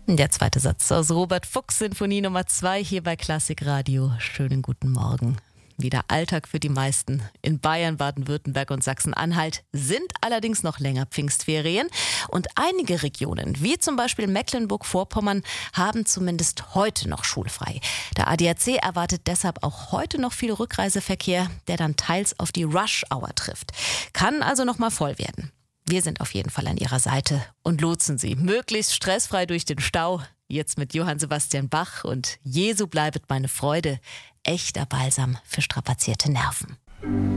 Der zweite Satz aus Robert Fuchs Sinfonie Nummer 2 hier bei Klassik Radio. Schönen guten Morgen. Wieder Alltag für die meisten. In Bayern, Baden-Württemberg und Sachsen-Anhalt sind allerdings noch länger Pfingstferien. Und einige Regionen, wie zum Beispiel Mecklenburg-Vorpommern, haben zumindest heute noch schulfrei. Der ADAC erwartet deshalb auch heute noch viel Rückreiseverkehr, der dann teils auf die Rush-Hour trifft. Kann also noch mal voll werden. Wir sind auf jeden Fall an Ihrer Seite und lotsen Sie möglichst stressfrei durch den Stau. Jetzt mit Johann Sebastian Bach und Jesu bleibet meine Freude. Echter Balsam für strapazierte Nerven.